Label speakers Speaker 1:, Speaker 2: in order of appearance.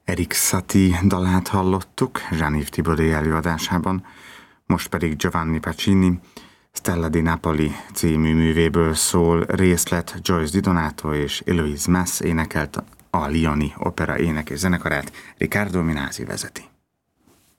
Speaker 1: Erik Satie dalát hallottuk Jean-Yves Thibaudet előadásában, most pedig Giovanni Pacini Stella di Napoli című művéből szól részlet. Joyce Di Donato és Eloise Mass énekelt, a Lioni Opera énekes zenekarát Riccardo Minasi vezeti.